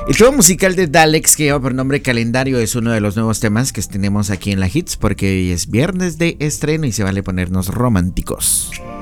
El tema musical de Dalex, que lleva por nombre Calendario, es uno de los nuevos temas que tenemos aquí en la Hits, porque hoy es viernes de estreno y se vale ponernos románticos.